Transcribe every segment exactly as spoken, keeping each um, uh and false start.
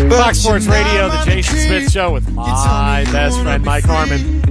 Fox Sports Radio, the Jason Smith Show with my best friend, Mike Harmon.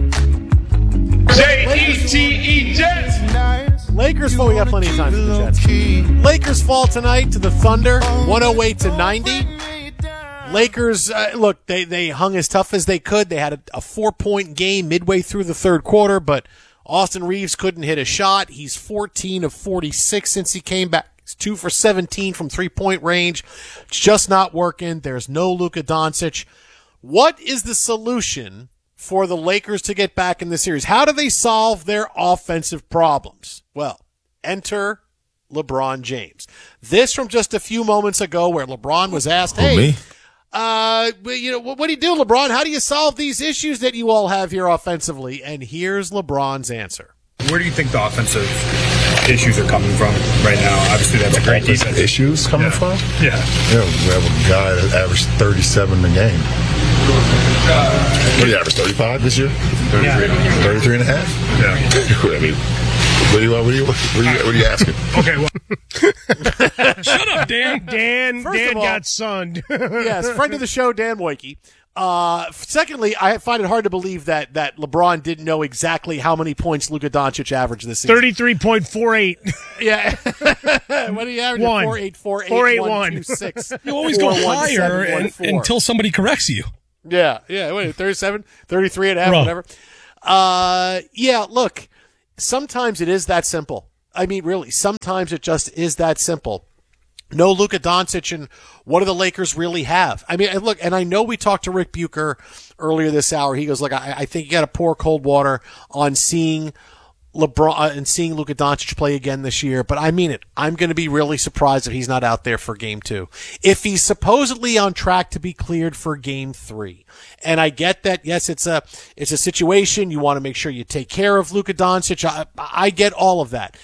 J E T E Jets. Lakers fall. We got plenty of time for the Jets. Lakers fall tonight to the Thunder, one oh eight to ninety. Lakers, uh, look, they, they hung as tough as they could. They had a, a four-point game midway through the third quarter, but Austin Reeves couldn't hit a shot. He's fourteen of forty-six since he came back. He's two for seventeen from three-point range. It's just not working. There's no Luka Doncic. What is the solution for the Lakers to get back in the series? How do they solve their offensive problems? Well, enter LeBron James. This from just a few moments ago where LeBron was asked, Who, hey, me? uh, you know, what, what do you do, LeBron? How do you solve these issues that you all have here offensively? And here's LeBron's answer. Where do you think the offensive issues are coming from right now? Obviously, that's a great defense. Issues coming Yeah. from? Yeah. Yeah, we have a guy that averaged thirty-seven a game. What do you average, thirty-five this year? thirty-three. thirty-three and a half? Yeah. I mean, what do you, what do you, what are you, what are you asking? Okay, well, Shut up, Dan. Dan, First Dan of all- got sunned. Yes, friend of the show, Dan Wojcicki. Uh, secondly, I find it hard to believe that, that LeBron didn't know exactly how many points Luka Doncic averaged this season. thirty-three point four eight. Yeah. What do you average? One. four eight four eight four eight one one. two six. You always go higher and, until somebody corrects you. Yeah, yeah. Wait, thirty-seven, thirty-three and a half, Bro. whatever. Uh, yeah, look, sometimes it is that simple. I mean, really, sometimes it just is that simple. No Luka Doncic, and what do the Lakers really have? I mean, and look, and I know we talked to Rick Bucher earlier this hour. He goes, look, I, I think you got to pour cold water on seeing LeBron uh, and seeing Luka Doncic play again this year. But I mean it. I'm going to be really surprised if he's not out there for game two. If he's supposedly on track to be cleared for game three. And I get that, yes, it's a, it's a situation. You want to make sure you take care of Luka Doncic. I, I get all of that.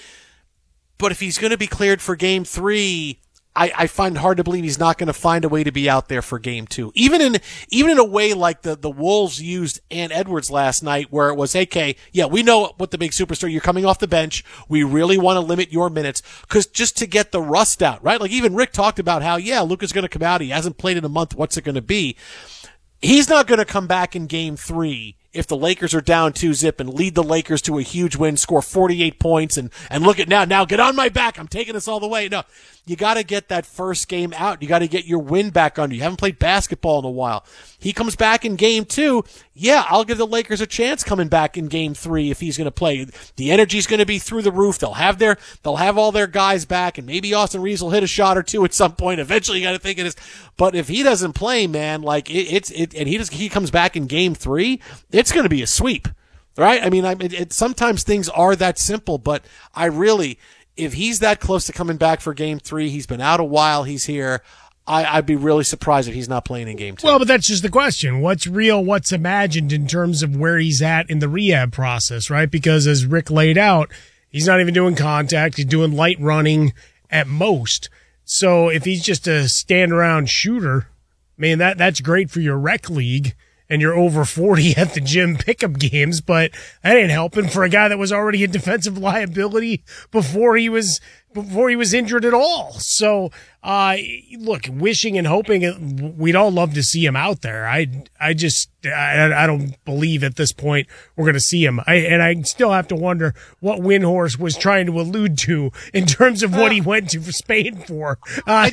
But if he's going to be cleared for game three, I, I find it hard to believe he's not going to find a way to be out there for game two. Even in, even in a way like the, the Wolves used Ant Edwards last night, where it was, okay, yeah, we know what the big superstar, you're coming off the bench. We really want to limit your minutes, cause just to get the rust out, right? Like even Rick talked about how, yeah, Luka's going to come out. He hasn't played in a month. What's it going to be? He's not going to come back in game three if the Lakers are down two zip and lead the Lakers to a huge win, score forty-eight points, and, and look at now, now get on my back. I'm taking this all the way. No, you got to get that first game out. You got to get your win back under. You haven't played basketball in a while. He comes back in game two. Yeah, I'll give the Lakers a chance coming back in game three if he's going to play. The energy's going to be through the roof. They'll have their, they'll have all their guys back, and maybe Austin Reeves will hit a shot or two at some point. Eventually, you got to think of this. But if he doesn't play, man, like it, it's it, and he just he comes back in game three, it's going to be a sweep, right? I mean, I it, it, sometimes things are that simple, but I really, if he's that close to coming back for game three, he's been out a while, he's here. I, I'd be really surprised if he's not playing in game two. Well, but that's just the question. What's real, what's imagined in terms of where he's at in the rehab process, right? Because as Rick laid out, he's not even doing contact. He's doing light running at most. So if he's just a stand around shooter, man, that, that's great for your rec league and you're over forty at the gym pickup games, but that ain't helping for a guy that was already a defensive liability before he was before he was injured at all. So, uh, look, wishing and hoping we'd all love to see him out there. I, I just, I, I don't believe at this point we're going to see him. I, and I still have to wonder what Windhorst was trying to allude to in terms of what he went to for Spain for. Uh,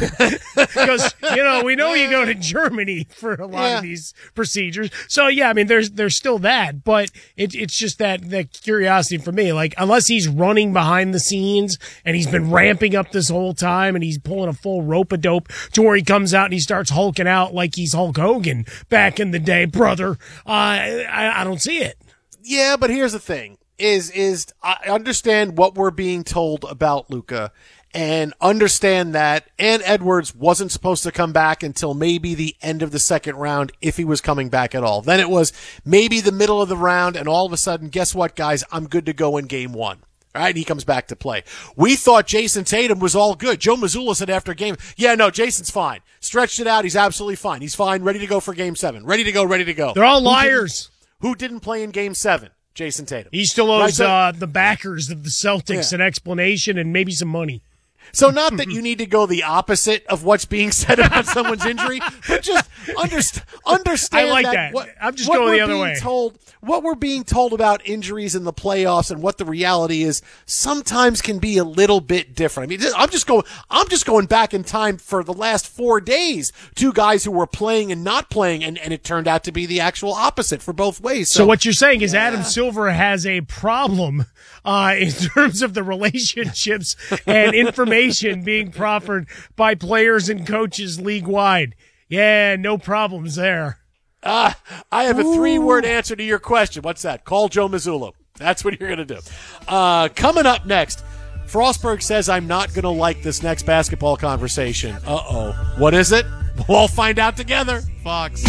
because, you know, we know you go to Germany for a lot Yeah. of these procedures. So, yeah, I mean, there's, there's still that, but it, it's just that, that curiosity for me. Like, unless he's running behind the scenes and he's been ramping up this whole time and he's pulling a full rope-a-dope to where he comes out and he starts hulking out like he's Hulk Hogan back in the day, brother. Uh, I, I don't see it. Yeah, but here's the thing: is is I understand what we're being told about Luka, and understand that Ant Edwards wasn't supposed to come back until maybe the end of the second round, if he was coming back at all. Then it was maybe the middle of the round, and all of a sudden, guess what, guys? I'm good to go in game one. All right, he comes back to play. We thought Jason Tatum was all good. Joe Mazzulla said after game, yeah, no, Jason's fine. Stretched it out. He's absolutely fine. He's fine. Ready to go for game seven. Ready to go, ready to go. They're all Who liars. didn't, who didn't play in game seven? Jason Tatum. He still owes Right, so- uh, the backers of the Celtics Yeah. an explanation and maybe some money. So not that you need to go the opposite of what's being said about someone's injury, but just underst- understand I like that. that. What, I'm just what going the we're other being way. Told, what we're being told about injuries in the playoffs and what the reality is sometimes can be a little bit different. I mean, I'm just going, I'm just going back in time for the last four days, two guys who were playing and not playing, and, and it turned out to be the actual opposite for both ways. So, so what you're saying is Adam Silver has a problem uh, in terms of the relationships and information being proffered by players and coaches league-wide. Yeah, no problems there. Uh, I have a three-word answer to your question. What's that? Call Joe Mazzulla. That's what you're going to do. Uh, coming up next, Frostberg says I'm not going to like this next basketball conversation. Uh-oh. What is it? We'll all find out together. Fox.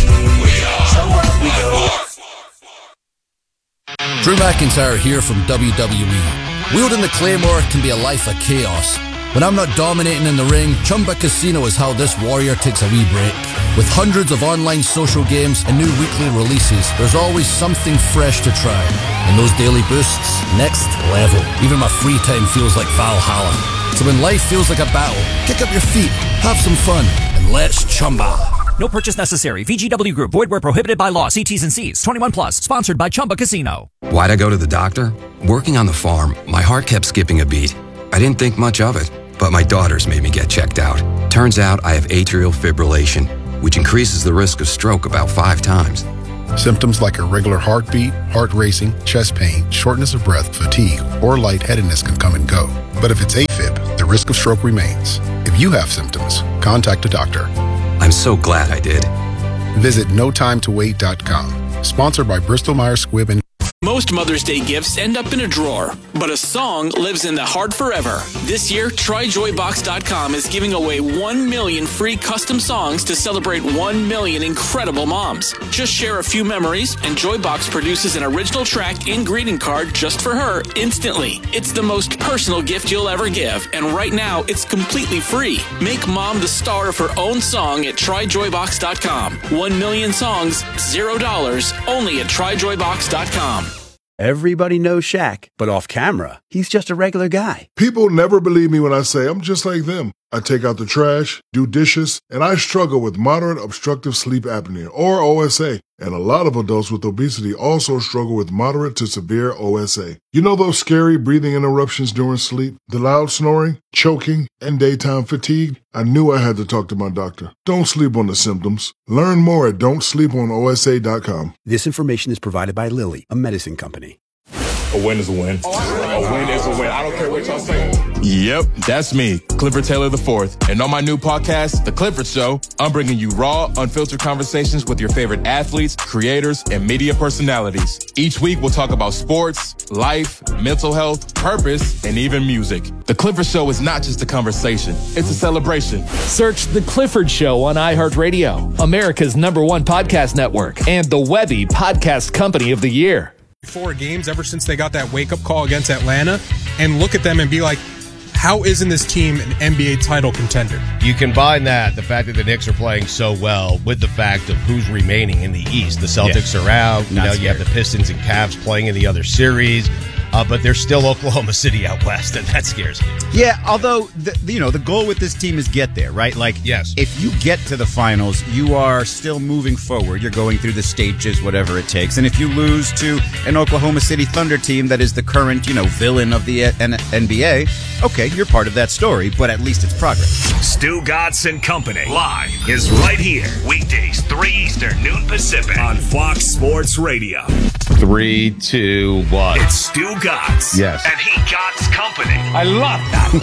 Drew McIntyre here from W W E. Wielding the Claymore can be a life of chaos. When I'm not dominating in the ring, Chumba Casino is how this warrior takes a wee break. With hundreds of online social games and new weekly releases, there's always something fresh to try. And those daily boosts, next level. Even my free time feels like Valhalla. So when life feels like a battle, kick up your feet, have some fun, and let's chumba. No purchase necessary. V G W Group. Void where prohibited by law. See T's and C's. twenty-one plus. Sponsored by Chumba Casino. Why'd I go to the doctor? Working on the farm, my heart kept skipping a beat. I didn't think much of it, but my daughters made me get checked out. Turns out I have atrial fibrillation, which increases the risk of stroke about five times. Symptoms like irregular heartbeat, heart racing, chest pain, shortness of breath, fatigue, or lightheadedness can come and go. But if it's AFib, the risk of stroke remains. If you have symptoms, contact a doctor. I'm so glad I did. Visit no time to wait dot com. Sponsored by Bristol Myers Squibb and Most Mother's Day gifts end up in a drawer, but a song lives in the heart forever. This year, Try Joy Box dot com is giving away one million free custom songs to celebrate one million incredible moms. Just share a few memories, and Joybox produces an original track and greeting card just for her instantly. It's the most personal gift you'll ever give, and right now, it's completely free. Make mom the star of her own song at Try Joy Box dot com. One million songs, zero dollars, only at Try Joy Box dot com. Everybody knows Shaq, but off camera, he's just a regular guy. People never believe me when I say I'm just like them. I take out the trash, do dishes, and I struggle with moderate obstructive sleep apnea, or O S A. And a lot of adults with obesity also struggle with moderate to severe O S A. You know those scary breathing interruptions during sleep, the loud snoring, choking, and daytime fatigue? I knew I had to talk to my doctor. Don't sleep on the symptoms. Learn more at don't sleep on O S A dot com. This information is provided by Lilly, a medicine company. A win is a win. A win is a win. I don't care what y'all say. Yep, that's me, Clifford Taylor the fourth. And on my new podcast, The Clifford Show, I'm bringing you raw, unfiltered conversations with your favorite athletes, creators, and media personalities. Each week, we'll talk about sports, life, mental health, purpose, and even music. The Clifford Show is not just a conversation. It's a celebration. Search The Clifford Show on iHeartRadio, America's number one podcast network, and the Webby Podcast Company of the Year. Four games ever since they got that wake-up call against Atlanta, and look at them and be like, how isn't this team an N B A title contender? You combine that, the fact that the Knicks are playing so well, with the fact of who's remaining in the East. The Celtics yeah. are out. You know, you have the Pistons and Cavs playing in the other series. Uh, but there's still Oklahoma City out west, and that scares me. Yeah, although, the, you know, the goal with this team is get there, right? Like, yes. If you get to the finals, you are still moving forward. You're going through the stages, whatever it takes. And if you lose to an Oklahoma City Thunder team that is the current, you know, villain of the N B A, okay, you're part of that story, but at least it's progress. Stu Gatz and Company live is right here. Weekdays, three Eastern, noon Pacific on Fox Sports Radio. Three, two, one. It's Stu Gatz. Yes. And he Gatz Company. I love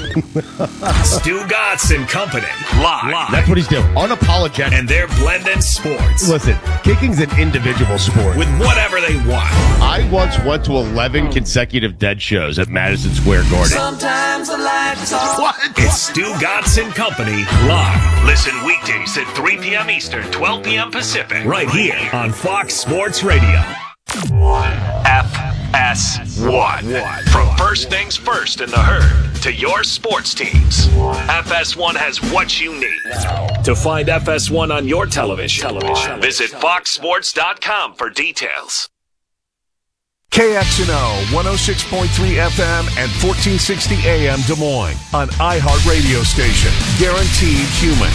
that. Stu Gatz and Company. Live. Live. That's what he's doing. Unapologetic. And they're blending sports. Listen, kicking's an individual sport. With whatever they want. I once went to eleven consecutive dead shows at Madison Square Garden. Sometimes I like to talk. What? It's Stu Gatz and Company. Live. Listen weekdays at three p.m. Eastern, twelve p.m. Pacific. Right here on Fox Sports Radio. F S one. From first things first in the herd to your sports teams. F S one has what you need. To find F S one on your television, television. visit fox sports dot com for details. K X N O one oh six point three F M and fourteen sixty A M Des Moines, an iHeart radio station. Guaranteed human.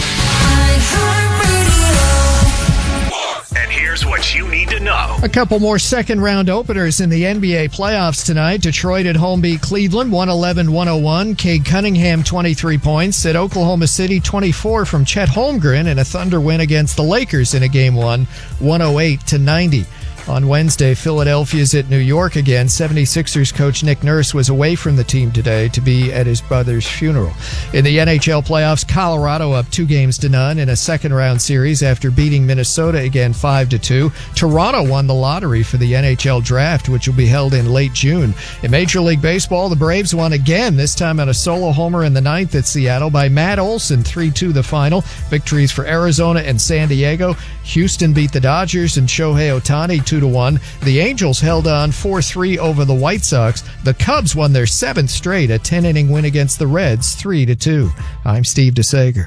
And here's what you need to know. A couple more second-round openers in the N B A playoffs tonight. Detroit at home beat Cleveland one eleven one oh one. Cade Cunningham, twenty-three points. At Oklahoma City, twenty-four from Chet Holmgren, and a Thunder win against the Lakers in a game one, one oh eight to ninety. On Wednesday, Philadelphia's at New York again. seventy-sixers coach Nick Nurse was away from the team today to be at his brother's funeral. In the N H L playoffs, Colorado up two games to none in a second-round series after beating Minnesota again five to two. Toronto won the lottery for the N H L draft, which will be held in late June. In Major League Baseball, the Braves won again, this time on a solo homer in the ninth at Seattle by Matt Olson, three two the final. Victories for Arizona and San Diego. Houston beat the Dodgers and Shohei Ohtani two to one. The Angels held on four three over the White Sox. The Cubs won their seventh straight, a ten-inning win against the Reds, three to two. I'm Steve DeSager.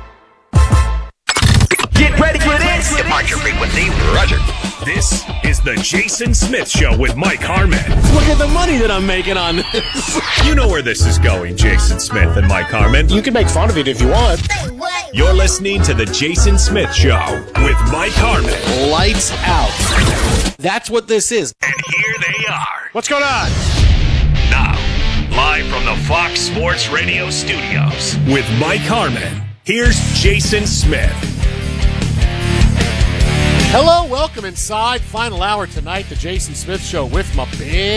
Get ready for this. Departure frequency, Roger. This is the Jason Smith Show with Mike Harmon. Look at the money that I'm making on this. You know where this is going, Jason Smith and Mike Harmon. You can make fun of it if you want. You're listening to the Jason Smith Show with Mike Harmon. Lights out. That's what this is. And here they are. What's going on? Now, live from the Fox Sports Radio studios with Mike Harmon. Here's Jason Smith. Hello, welcome inside. Final hour tonight, the Jason Smith Show with my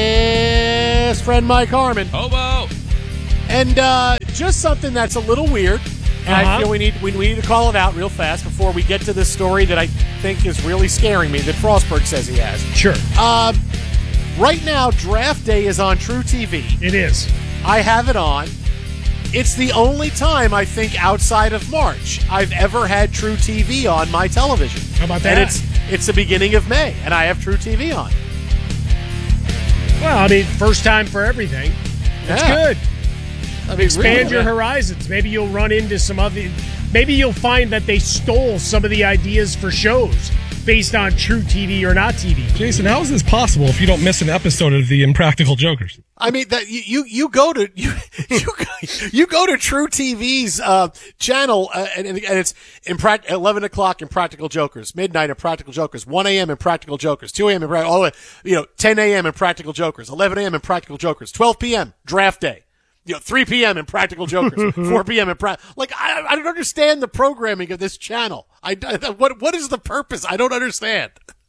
best friend Mike Harmon. Hobo. And uh, just something that's a little weird, and Uh-huh. I feel we need we need to call it out real fast before we get to this story that I think is really scaring me that Frostberg says he has. Sure. Um, right now, Draft Day is on True T V. It is. I have it on. It's the only time, I think, outside of March, I've ever had True T V on my television. How about that? And it's it's the beginning of May, and I have True T V on. Well, I mean, first time for everything. That's Yeah. good. I mean, Expand really, your man. horizons. Maybe you'll run into some other. Maybe you'll find that they stole some of the ideas for shows based on True T V or not T V. Jason, how is this possible if you don't miss an episode of the Impractical Jokers? I mean that you you, you go to you you, you go to True T V's uh, channel uh, and, and it's Impract- eleven o'clock Impractical Jokers, midnight Impractical Jokers, one a.m. Impractical Jokers, two a.m. Impractical, all the way, you know, ten a.m. Impractical Jokers, eleven a.m. Impractical Jokers, twelve p.m. Draft Day. You know, three p.m. Impractical Jokers, four p.m. Impractical. Like, I, I don't understand the programming of this channel. I, I, what, what is the purpose? I don't understand.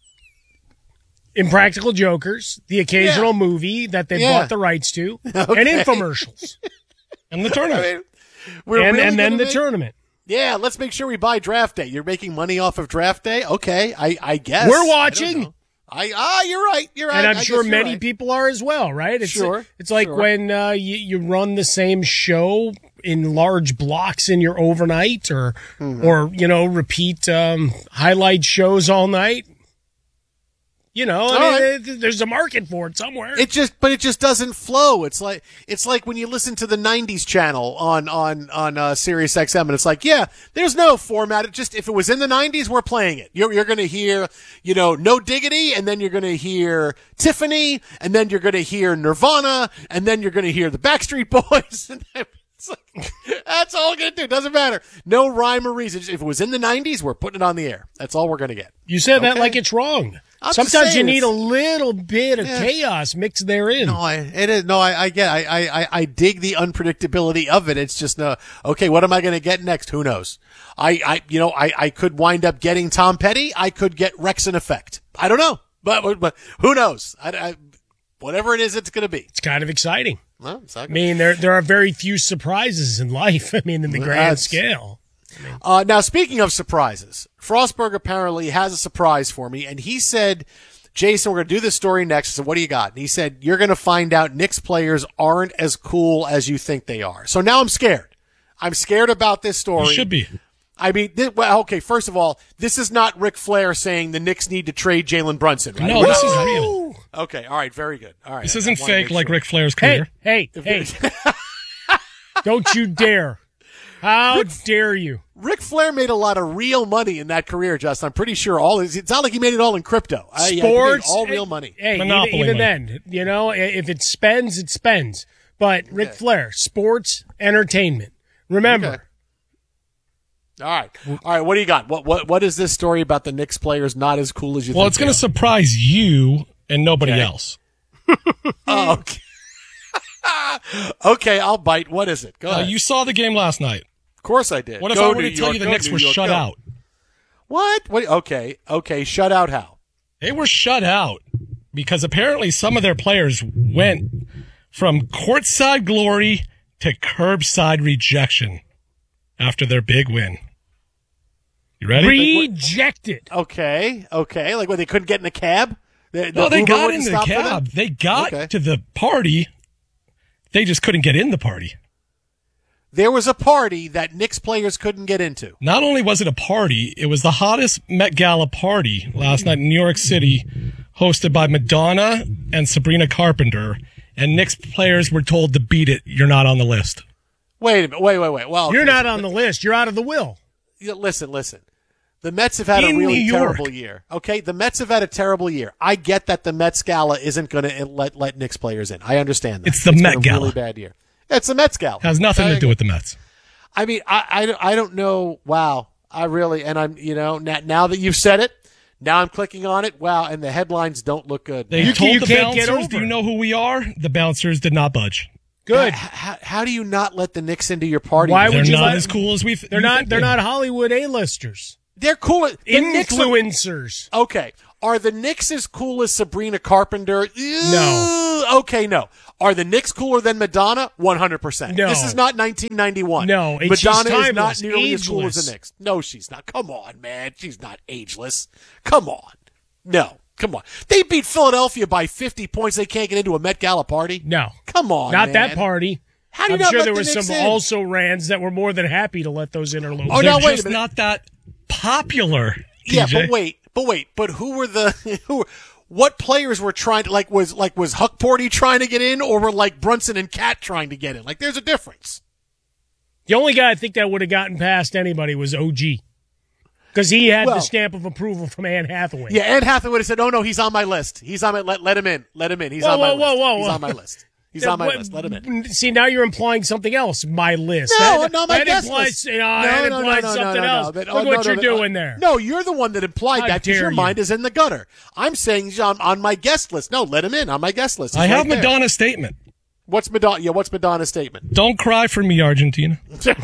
Impractical Jokers, the occasional Yeah. movie that they Yeah. bought the rights to, Okay. and infomercials. And the tournament. I mean, we're and really and then gonna the make- tournament. Yeah, let's make sure we buy Draft Day. You're making money off of Draft Day? Okay, I, I guess. We're I don't watching. know. I ah, you're right. You're right. And I'm I sure guess you're many right. people are as well, right? It's, Sure, It's like sure. when uh, you, you run the same show in large blocks in your overnight or, Mm-hmm. or you know, repeat um, highlight shows all night. You know, I All mean, right. it- there's a market for it somewhere. It just, but it just doesn't flow. It's like, it's like when you listen to the nineties channel on, on, on, uh, Sirius X M and it's like, yeah, there's no format. It just, if it was in the nineties, we're playing it. You're, you're going to hear, you know, No Diggity, and then you're going to hear Tiffany, and then you're going to hear Nirvana, and then you're going to hear the Backstreet Boys. And it's like, that's all we're going to do. It doesn't matter. No rhyme or reason. Just, if it was in the nineties, we're putting it on the air. That's all we're going to get. You said that Okay. like it's wrong. I'm just Sometimes you saying need it's- a little bit of Yeah. chaos mixed therein. No, I, it is, no, I, I get, I, I, I- I dig the unpredictability of it. It's just, uh, okay, what am I going to get next? Who knows? I, I, you know, I, I could wind up getting Tom Petty. I could get Rex in Effect. I don't know, but, but who knows? I, I, whatever it is, it's going to be. It's kind of exciting. Well, it's not I mean, there there are very few surprises in life. I mean, in the grand That's- scale. Uh, now, speaking of surprises, Frostberg apparently has a surprise for me, and he said, Jason, we're going to do this story next. I said, what do you got? And he said, you're going to find out Knicks players aren't as cool as you think they are. So now I'm scared. I'm scared about this story. You should be. I mean, th- well, okay, first of all, this is not Ric Flair saying the Knicks need to trade Jalen Brunson, right? No, this is real. Okay, all right, very good. All right. This I- isn't I wanna fake make like sure. Ric Flair's Hey, career. hey, hey. Don't you dare. How Rick, dare you? Ric Flair made a lot of real money in that career, Justin. I'm pretty sure all his, it's not like he made it all in crypto. Sports, uh, yeah, he made all real money. Hey, Monopoly even, even money. then, you know, if it spends, it spends. But Ric Okay. Flair, sports, entertainment. Remember. Okay. All right. All right, what do you got? What what what is this story about the Knicks players not as cool as you Well, think? it's going to they surprise you and nobody Okay. else. are? Oh, okay. Okay, I'll bite. What is it? Go Uh, ahead. you saw the game last night. Of course I did. What if Go I were New to tell York, you the go Knicks New were York, shut go. out? What? What? Okay. Okay. Shut out how? They were shut out because apparently some of their players went from courtside glory to curbside rejection after their big win. You ready? Rejected. Okay. Okay. Like when they couldn't get in a cab? The, No, the they Uber got wouldn't in the stop for them? cab. They got Okay. to the party. They just couldn't get in the party. There was a party that Knicks players couldn't get into. Not only was it a party, it was the hottest Met Gala party last night in New York City, hosted by Madonna and Sabrina Carpenter, and Knicks players were told to beat it. You're not on the list. Wait a minute. Wait, wait, wait. Well, You're okay, not on the list. You're out of the will. Yeah, Listen, listen. The Mets have had In a really New York. terrible year. Okay, the Mets have had a terrible year. I get that the Mets Gala isn't going to let let Knicks players in. I understand that. It's the been Met a Gala. Really bad year. It's the Mets Gala. Has nothing I- to do with the Mets. I mean, I, I, I don't know. Wow, I really and I'm you know now, now that you've said it, now I'm clicking on it. Wow, and the headlines don't look good. They You- told you the can't get bouncers, do over you it. know who we are? The bouncers did not budge. Good. How, how do you not let the Knicks into your party? Why They're would you not let- as cool as we th- They're you not. think They're they not are. Hollywood A-listers. They're cool. The Knicks are- Influencers. Okay. Are the Knicks as cool as Sabrina Carpenter? No. Okay, no. Are the Knicks cooler than Madonna? one hundred percent. No. This is not nineteen ninety-one. No, and she's Madonna is timeless, not nearly as cool as ageless. the Knicks. No, she's not. Come on, man. She's not ageless. Come on. No. Come on. They beat Philadelphia by fifty points. They can't get into a Met Gala party? No. Come on, Not man. that party. How do you I'm not sure let there the was Knicks some in? also rans that were more than happy to let those interludes. Oh, They're no, wait a just minute. not that popular. Yeah, T J. but wait, but wait, but who were the who? What players were trying to like was like was Huckporty trying to get in, or were like Brunson and Cat trying to get in? Like, there's a difference. The only guy I think that would have gotten past anybody was O G. Because he had Well- the stamp of approval from Anne Hathaway. Yeah, Anne Hathaway would have said, "Oh no, he's on my list. He's on my let let him in. Let him in. He's Whoa, on my whoa, list. whoa, whoa, He's whoa. on my list. He's on my What- list. Let him in." See, now you're implying something else. My list. No, that, no, my that guest implies, list. You know, that implies something else. But- Look oh, what no, you're no, doing no. there. No, you're the one that implied How that because dare your you. mind is in the gutter. I'm saying he's on, on my guest list. No, let him in on my guest list. He's I have right there. Madonna's statement. What's Madonna? Yeah, what's Madonna's statement? Don't cry for me, Argentina.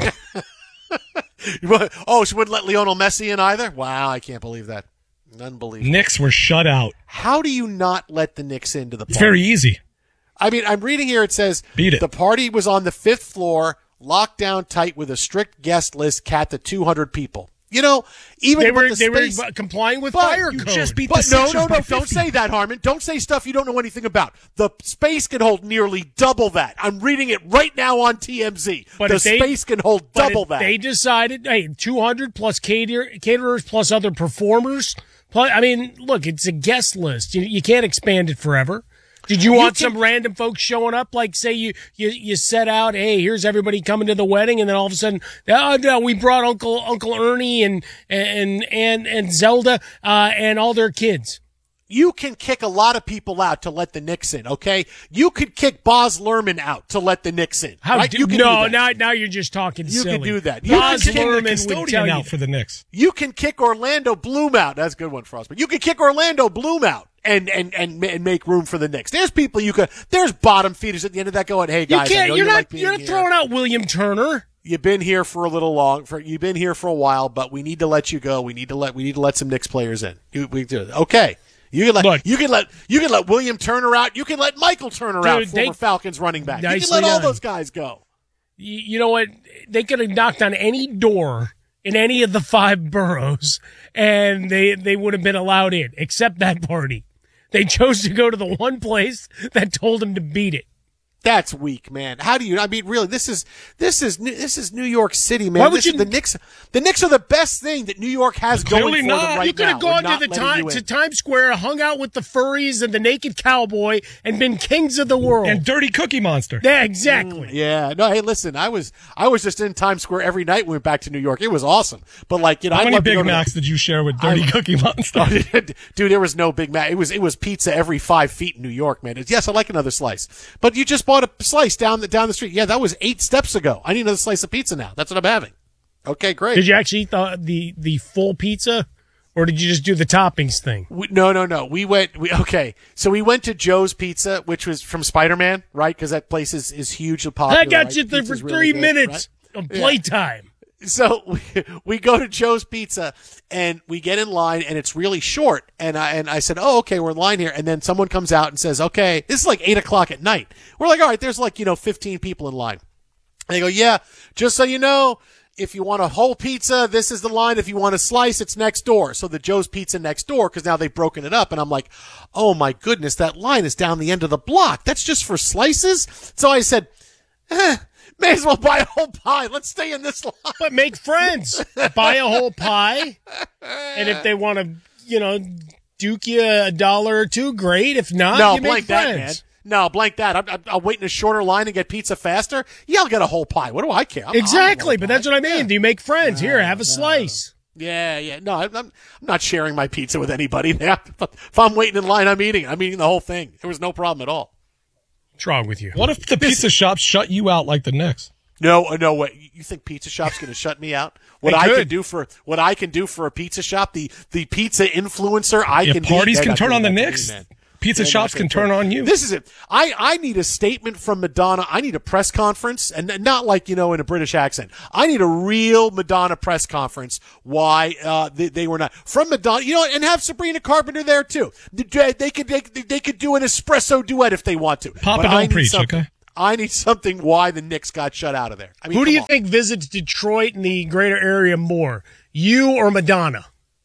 Oh, she wouldn't let Lionel Messi in either? Wow, I can't believe that. Unbelievable. Knicks were shut out. How do you not let the Knicks into the party? It's very easy. I mean, I'm reading here, it says, Beat it. the party was on the fifth floor, locked down tight with a strict guest list, capped at two hundred people. You know, even They with were the they space, were complying with but fire you code. just beat But the no, Sixers no, no, by don't fifty. say that, Harmon. Don't say stuff you don't know anything about. The space can hold nearly double that. I'm reading it right now on T M Z. But the if they- space can hold But double if that. They decided, hey, two hundred plus cater, caterers plus other performers. Plus, I mean, look, it's a guest list. You, you can't expand it forever. Did you You want can- some random folks showing up? Like, say you, you you set out, hey, here's everybody coming to the wedding, and then all of a sudden, oh, no, we brought Uncle Uncle Ernie and and and and Zelda uh, and all their kids. You can kick a lot of people out to let the Knicks in, okay? You could kick Boz Lerman out to let the Knicks in. How right? do, you can no, do that. now now you're just talking You silly. can do that. You Boz can kick the Lerman would Custodian tell you out that. for the Knicks. You can kick Orlando Bloom out. That's a good one, Frostman. You can kick Orlando Bloom out and, and, and, and make room for the Knicks. There's people you could, there's bottom feeders at the end of that going, hey You guys, I can't. know You're you not. like being You're not here. throwing out William Turner. You've been here for a little long, for, you've been here for a while, but we need to let you go. We need to let, we need to let some Knicks players in. You, we do it. Okay. You can let Look. you can let you can let William Turner out. You can let Michael Turner out, Dude, former they- Falcons running back. You can Nicely let all done. those guys go. You, you know what? They could have knocked on any door in any of the five boroughs, and they they would have been allowed in, except that party. They chose to go to the one place that told them to beat it. That's weak, man. How do you? I mean, really, this is this is this is New York City, man. Why would this you? Is the Knicks, the Knicks are the best thing that New York has going for them right now. You could have gone to the time, to Times Square, hung out with the furries and the naked cowboy, and been kings of the world. And Dirty Cookie Monster. Yeah, exactly. Mm, yeah. No, hey, listen, I was I was just in Times Square every night when we went back to New York. It was awesome. But like, you know, how I'd many love to Big go to Macs the, did you share with Dirty I, Cookie Monster? Dude, there was no Big Mac. It was it was pizza every five feet in New York, man. Yes, I like another slice. But you just bought a slice down the down the street. Yeah, that was eight steps ago. I need another slice of pizza now. That's what I'm having. Okay, great. Did you actually eat the the, the full pizza, or did you just do the toppings thing? We, no, no, no. We went. We okay. So we went to Joe's Pizza, which was from Spider-Man, right? Because that place is is hugely popular. I got right? you there for Pizza's three really good, minutes right? of playtime. Yeah. So we, we go to Joe's Pizza and we get in line and it's really short. And I and I said, oh, okay, we're in line here. And then someone comes out and says, okay, this is like eight o'clock at night. We're like, all right, there's like you know fifteen people in line. And they go, yeah, just so you know, if you want a whole pizza, this is the line. If you want a slice, it's next door. So the Joe's Pizza next door, because now they've broken it up. And I'm like, oh, my goodness, that line is down the end of the block. That's just for slices? So I said, eh, may as well buy a whole pie. Let's stay in this line. But make friends. Buy a whole pie. And if they want to, you know, duke you a dollar or two, great. If not, no, you make blank that, man. friends. No, blank that. I'm, I'm, I'll wait in a shorter line and get pizza faster. Yeah, I'll get a whole pie. What do I care? I'm, Exactly, I'm but that's what I mean. Yeah. Do you make friends? Here, have a no. slice. Yeah, yeah. No, I'm, I'm not sharing my pizza with anybody. If I'm waiting in line, I'm eating. I'm eating the whole thing. There was no problem at all. What's wrong with you? What if the pizza shops shut you out like the Knicks? No, no way. You think pizza shop's going to shut me out? What They I could. can do for what I can do for a pizza shop, the the pizza influencer I If can be, parties they're can not turn doing on the that to me, Knicks, man. pizza They're shops not can gonna turn on you. This is it. I, I need a statement from Madonna. I need a press conference, and not like, you know, in a British accent. I need a real Madonna press conference why uh, they, they were not. From Madonna, you know, and have Sabrina Carpenter there, too. They, they could they, they could do an espresso duet if they want to. Papa But I don't need preach, something- okay? I need something why the Knicks got shut out of there. I mean, Who do come you on. think visits Detroit and the greater area more, you or Madonna?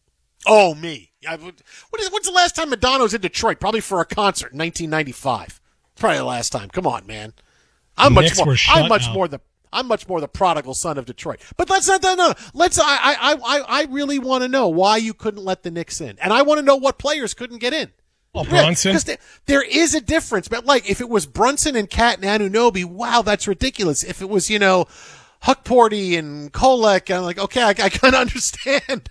Oh, me. I, what is, when's the last time Madonna was in Detroit? Probably for a concert in nineteen ninety-five. Probably the last time. Come on, man. I'm The much Knicks more. were shut I'm much out. more the. I'm much more the prodigal son of Detroit. But let's not. No, no. Let's. I. I. I. I really want to know why you couldn't let the Knicks in, and I want to know what players couldn't get in. Oh, Brunson. Because there, there is a difference. But like, if it was Brunson and Cat and Anunoby, wow, that's ridiculous. If it was, you know, Huckporty and Kolek, I'm like, okay, I, I kind of understand.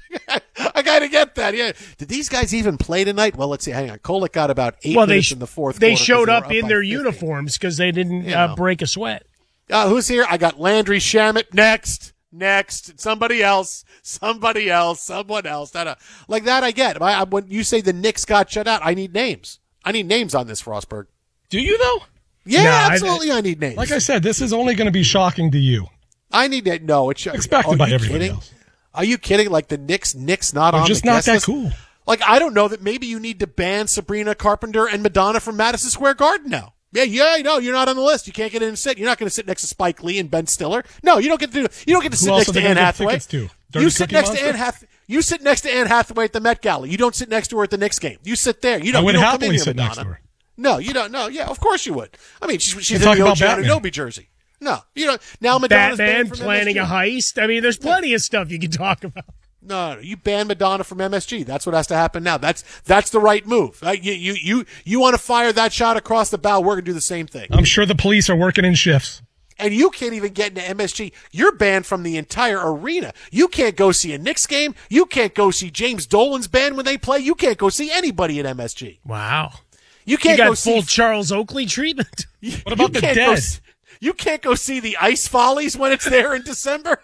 I kind of get that. Yeah. Did these guys even play tonight? Well, let's see. Hang on. Kolek got about eight Well, they minutes sh- in the fourth they quarter 'cause showed were up in by their fifty. uniforms because they didn't You uh, know. break a sweat. Uh, who's here? I got Landry Shamet next. Next, somebody else, somebody else, someone else. That, uh, like that, I get. I, I, when you say the Knicks got shut out, I need names. I need names on this, Frostberg. Do you, though? Yeah, No, I- absolutely. I, need names. Like I said, this is only going to be shocking to you. I need that. No, it's Expected are by you everybody kidding? else. Are you kidding? Like the Knicks, Knicks not They're on just the not guest that list? cool. Like I don't know that maybe you need to ban Sabrina Carpenter and Madonna from Madison Square Garden now. Yeah, yeah, no, you're not on the list. You can't get in and sit. You're not going to sit next to Spike Lee and Ben Stiller. No, you don't get to do. You don't get to Who sit else next are to they Anne gonna get Hathaway. tickets to? Dirty You sit Cookie next Monster? to Anne Hathaway. You sit next to Anne Hathaway at the Met Gala. You don't sit next to her at the Knicks game. You sit there. You I don't. would you don't come in happily here, sit Madonna. next to her. No, you don't. No, yeah, of course you would. I mean, she's, she's You're in the talking O G about Batman. Anunoby jersey. No, you don't. Now Madonna's Batman banned from planning M S G. a heist. I mean, there's plenty of stuff you can talk about. No, no, you ban Madonna from M S G. That's what has to happen now. That's that's the right move. Uh, you you you, you want to fire that shot across the bow? We're gonna do the same thing. I'm sure the police are working in shifts. And you can't even get into M S G. You're banned from the entire arena. You can't go see a Knicks game. You can't go see James Dolan's band when they play. You can't go see anybody at M S G. Wow. You can't you got go full see Charles Oakley treatment. What about you the can't dead? Go, s- you can't go see the Ice Follies when it's there in December.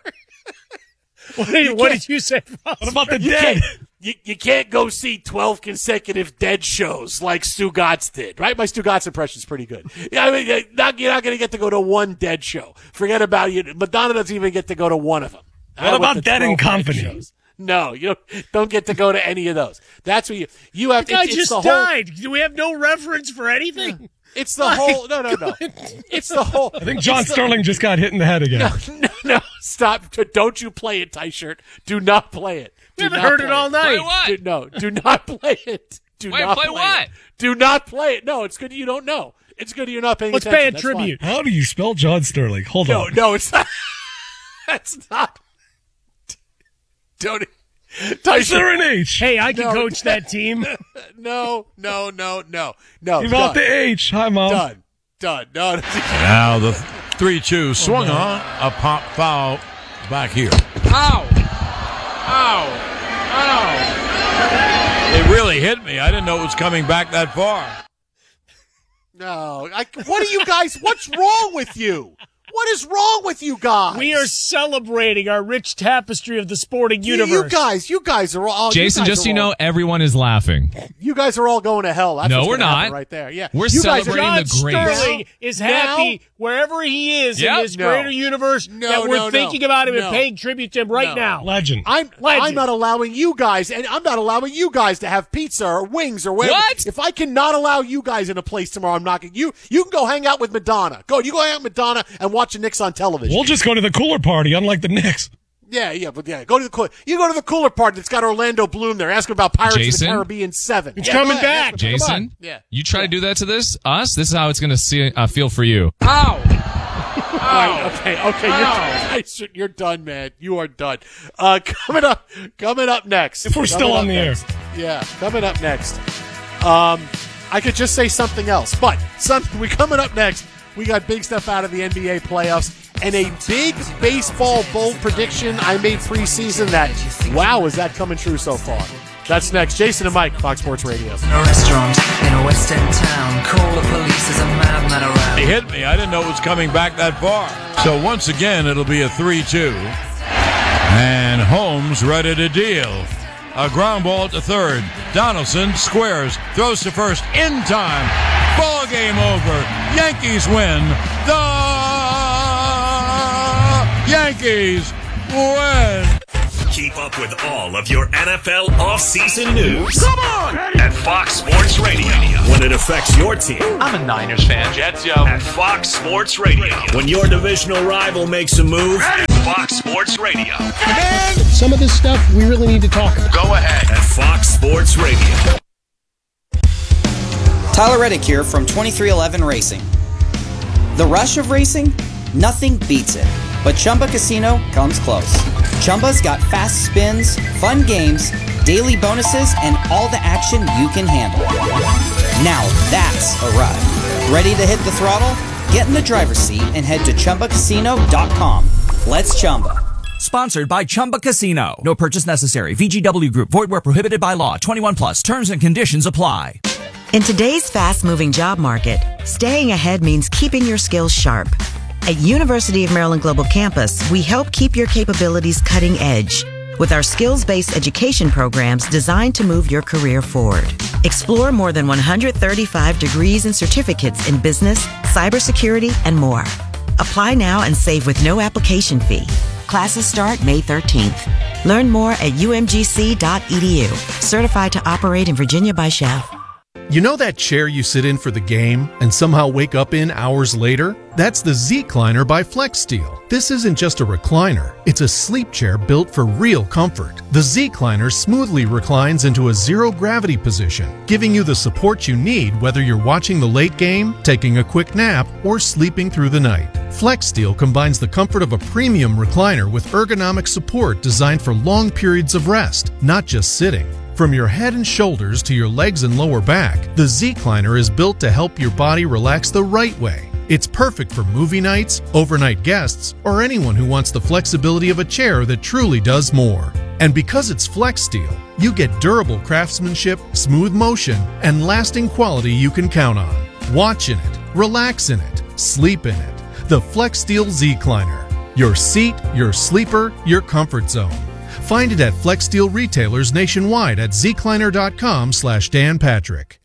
What did, what did you say? Ross? What about the You dead? can't, you, you can't go see twelve consecutive Dead shows like Stu Gatz did, right? My Stu Gatz impression is pretty good. Yeah, I mean, not, you're not going to get to go to one Dead show. Forget about it. Madonna doesn't even get to go to one of them. What Uh, about with the Dead and twelve Company? shows. No, you don't, don't get to go to any of those. That's what you you have. The guy it's, just it's the whole, died. Do we have no reference for anything? It's the whole. No, no, no. It's the whole. I think John it's the- Sterling just got hit in the head again. No, no, no. Stop. Don't you play it, T-shirt. Do not play it. We Do haven't not heard it play all night. Do- No, do not play it. Do Wait, not play play what? it. Do not play it. No, it's good you don't know. It's good you're not paying Let's attention. pay a That's tribute. fine. How do you spell John Sterling? Hold No, on. no, it's not. That's not. Don't. Tyson. Is there an H? Hey, I can No. coach that team. No, no, no, no, no. Leave out done. the H. Hi, Mom. Done. Done. No. no. Now the three two swung on. A pop foul back here. Ow! Ow! Ow! It really hit me. I didn't know it was coming back that far. No. I, what are you guys? What's wrong with you? What is wrong with you guys? We are celebrating our rich tapestry of the sporting You- universe. You guys, you guys are all. Jason, you guys just so are you all- know, everyone is laughing. You guys are all going to hell. That's No, what's we're gonna happen not. right there. Yeah, We're you guys are- celebrating John the greats. Sterling is Now- happy wherever he is Yep. in this No. greater universe No, that we're no, no. thinking about him No. and paying tribute to him right No. now. Legend. I'm Legend. I'm not allowing you guys, and I'm not allowing you guys to have pizza or wings or whatever. What? If I cannot allow you guys in a place tomorrow, I'm not. You you can go hang out with Madonna. Go, you go hang out with Madonna and watch the Knicks on television. We'll just go to the cooler party, unlike the Knicks. Yeah, yeah, but yeah, go to the cooler. You go to the cooler part that's got Orlando Bloom there. Ask him about Pirates Jason? of the Caribbean Seven. It's Yeah, coming go ahead. back. Ask him. Come on. Jason, Yeah. you try to do that to this us. This is how it's going to see uh, feel for you. Ow! All right, okay, okay, you're, Tyson, you're done, man. You are done. Uh, coming up, coming up next. If we're Coming still up on the air. next. Yeah, coming up next. Um, I could just say something else, but something we coming up next. We got big stuff out of the N B A playoffs and a big baseball bold prediction I made preseason. That wow, is that coming true so far? That's next. Jason and Mike, Fox Sports Radio. In a restaurant in a West End town, call the police, there's a madman around. It hit me. I didn't know it was coming back that far. So once again, it'll be a three two. And Holmes ready to deal. A ground ball to third. Donaldson squares, throws to first in time. Ball game over. Yankees win. The Yankees win. Keep up with all of your N F L offseason news. Come on! At Fox Sports Radio. When it affects your team. I'm a Niners fan. Jets, yo. At Fox Sports Radio. When your divisional rival makes a move. Fox Sports Radio. Some of this stuff we really need to talk about. Go ahead. At Fox Sports Radio. Tyler Reddick here from twenty-three eleven Racing. The rush of racing? Nothing beats it. But Chumba Casino comes close. Chumba's got fast spins, fun games, daily bonuses, and all the action you can handle. Now that's a ride. Ready to hit the throttle? Get in the driver's seat and head to Chumba Casino dot com. Let's Chumba. Sponsored by Chumba Casino. No purchase necessary. V G W Group. Void where prohibited by law. twenty-one plus. Terms and conditions apply. In today's fast-moving job market, staying ahead means keeping your skills sharp. At University of Maryland Global Campus, we help keep your capabilities cutting edge with our skills-based education programs designed to move your career forward. Explore more than one hundred thirty-five degrees and certificates in business, cybersecurity, and more. Apply now and save with no application fee. Classes start May thirteenth. Learn more at U M G C dot E D U. Certified to operate in Virginia by S C H A F. You know that chair you sit in for the game and somehow wake up in hours later? That's the Z-Cliner by FlexSteel. This isn't just a recliner, it's a sleep chair built for real comfort. The Z-Cliner smoothly reclines into a zero-gravity position, giving you the support you need whether you're watching the late game, taking a quick nap, or sleeping through the night. FlexSteel combines the comfort of a premium recliner with ergonomic support designed for long periods of rest, not just sitting. From your head and shoulders to your legs and lower back, the Z-Cliner is built to help your body relax the right way. It's perfect for movie nights, overnight guests, or anyone who wants the flexibility of a chair that truly does more. And because it's FlexSteel, you get durable craftsmanship, smooth motion, and lasting quality you can count on. Watch in it, relax in it, sleep in it. The FlexSteel Z-Cliner. Your seat, your sleeper, your comfort zone. Find it at FlexSteel retailers nationwide at zcliner.com slash Dan Patrick.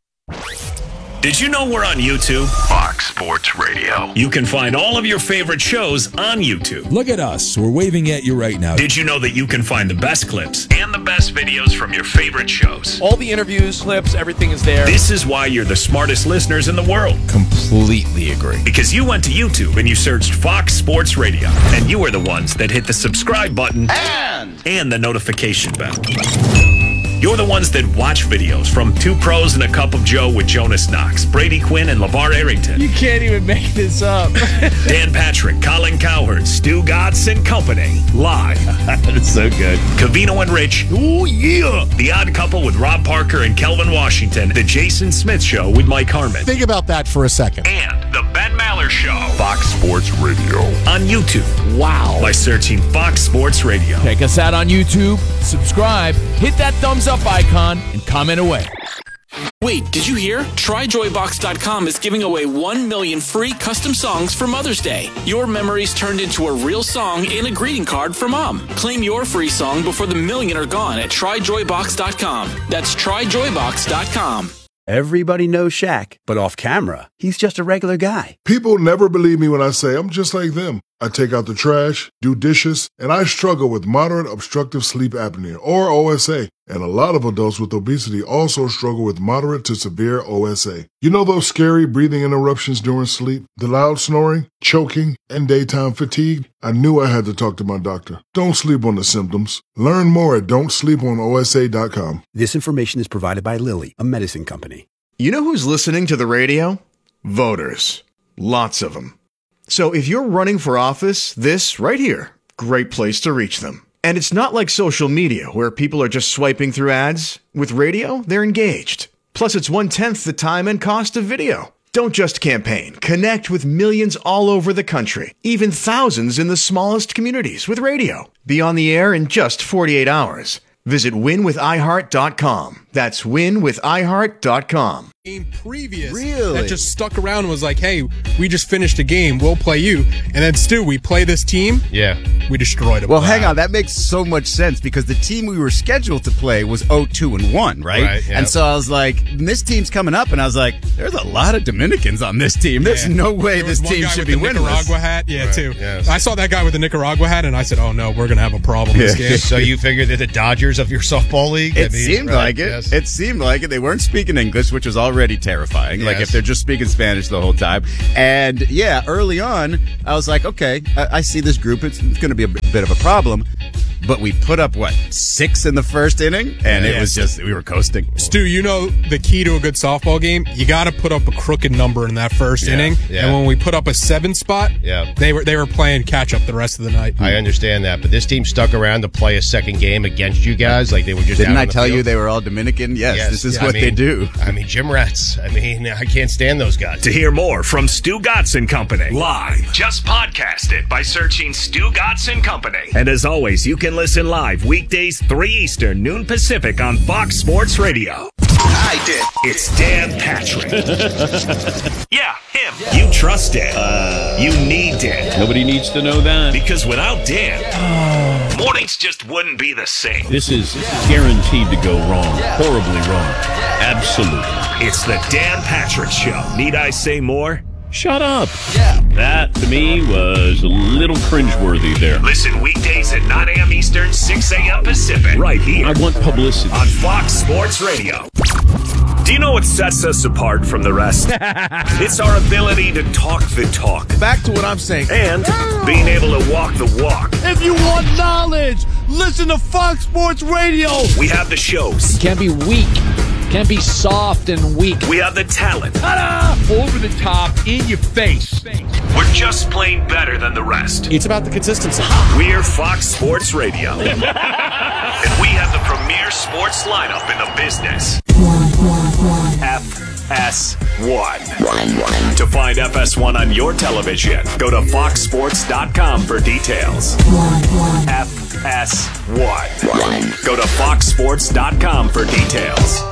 Did you know we're on YouTube? Fox Sports Radio. You can find all of your favorite shows on YouTube. Look at us. We're waving at you right now. Did you know that you can find the best clips and the best videos from your favorite shows? All the interviews, clips, everything is there. This is why you're the smartest listeners in the world. Completely agree. Because you went to YouTube and you searched Fox Sports Radio. And you are the ones that hit the subscribe button and, and the notification bell. You're the ones that watch videos from Two Pros and a Cup of Joe with Jonas Knox, Brady Quinn, and LeVar Arrington. You can't even make this up. Dan Patrick, Colin Cowherd, Stu Gatz and Company. Live. That's so good. Covino and Rich. Oh, yeah. The Odd Couple with Rob Parker and Kelvin Washington. The Jason Smith Show with Mike Harmon. Think about that for a second. And the Ben Maller Show. Fox Sports Radio. On YouTube. Wow. By searching Fox Sports Radio. Check us out on YouTube, subscribe, hit that thumbs up icon, and comment away. Wait, did you hear? Try Joy Box dot com is giving away one million free custom songs for Mother's Day. Your memories turned into a real song and a greeting card for Mom. Claim your free song before the million are gone at Try Joy Box dot com. That's Try Joy Box dot com. Everybody knows Shaq, but off camera, he's just a regular guy. People never believe me when I say I'm just like them. I take out the trash, do dishes, and I struggle with moderate obstructive sleep apnea, or O S A. And a lot of adults with obesity also struggle with moderate to severe O S A. You know those scary breathing interruptions during sleep, the loud snoring, choking, and daytime fatigue? I knew I had to talk to my doctor. Don't sleep on the symptoms. Learn more at don't sleep on O S A dot com. This information is provided by Lilly, a medicine company. You know who's listening to the radio? Voters. Lots of them. So if you're running for office, this right here, great place to reach them. And it's not like social media where people are just swiping through ads. With radio, they're engaged. Plus, it's one-tenth the time and cost of video. Don't just campaign. Connect with millions all over the country, even thousands in the smallest communities with radio. Be on the air in just forty-eight hours. Visit win with i heart dot com. That's win with i heart dot com. Game previous Really? that just stuck around and was like, hey, we just finished a game, we'll play you. And then, Stu, we play this team. Yeah. We destroyed them. Well, hang on. That makes so much sense because the team we were scheduled to play was oh two and one, right? Right, yeah. And so I was like, this team's coming up, and I was like, there's a lot of Dominicans on this team. There's Yeah. no way There was this one team guy should with be the winless. Nicaragua hat, yeah, Right, too. yes. I saw that guy with the Nicaragua hat, and I said, oh no, we're gonna have a problem this game. So you figured they're the Dodgers of your softball league? It I mean, seemed right, like it. yes. It seemed like it. They weren't speaking English, which was already terrifying. Like Yes. if they're just speaking Spanish the whole time. And yeah, early on, I was like, okay, I, I see this group. It's, it's going to be a b- bit of a problem. But we put up, what, six in the first inning? And it Yes. was just, we were coasting. Stu, you know the key to a good softball game? You got to put up a crooked number in that first Yeah, inning. yeah. And when we put up a seven spot, Yeah. they were they were playing catch up the rest of the night. I understand that, but this team stuck around to play a second game against you guys. Like they were just Didn't out I on the tell field. you they were all Dominican? Yes, Yes, this is yeah, what I they mean- do. I mean, gym rats. I mean, I can't stand those guys. To hear more from Stu Gatz and Company live, just podcast it by searching Stu Gatz and Company. And as always, you can listen live weekdays three Eastern, noon Pacific on Fox Sports Radio. I did. It's Dan Patrick. Yeah, him. You trust Dan. Uh, you need Dan. Nobody needs to know that. Because without Dan, mornings just wouldn't be the same. This is guaranteed to go wrong. Horribly wrong. Absolutely. It's the Dan Patrick Show. Need I say more? Shut up. That, to me, was a little cringeworthy there. Listen weekdays at nine a.m. Eastern, six a.m. Pacific. Right here. I want publicity. On Fox Sports Radio. Do you know what sets us apart from the rest? It's our ability to talk the talk. Back to what I'm saying. And being able to walk the walk. If you want knowledge, listen to Fox Sports Radio. We have the shows. Can't be weak. Can't be soft and weak. We have the talent. Ta-da! Over the top, in your face. We're just plain better than the rest. It's about the consistency. We're Fox Sports Radio. And we have the premier sports lineup in the business. F S one. To find F S one on your television, go to fox sports dot com for details. F S one. Go to fox sports dot com for details.